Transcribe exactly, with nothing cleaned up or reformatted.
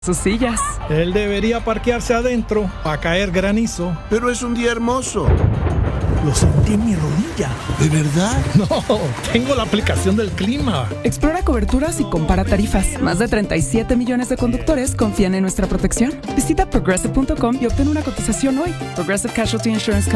sus sillas. Él debería parquearse adentro para caer granizo. Pero es un día hermoso. Lo sentí en mi rodilla. ¿De verdad? No, tengo la aplicación del clima. Explora coberturas y compara tarifas. Más de treinta y siete millones de conductores confían en nuestra protección. Visita progressive punto com y obtén una cotización hoy. Progressive Casualty Insurance